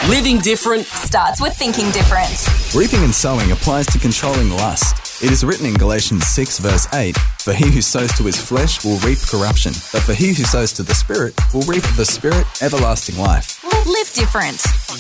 Living different starts with thinking different. Reaping and sowing applies to controlling lust. It is written in Galatians 6 verse 8, "For he who sows to his flesh will reap corruption, but for he who sows to the Spirit will reap the Spirit everlasting life." Live different.